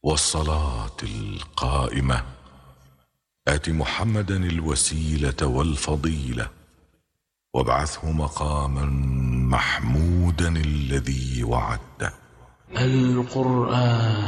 والصلاة القائمة آت محمدا الوسيلة والفضيلة وابعثه مقاما محمودا الذي وعدته. القرآن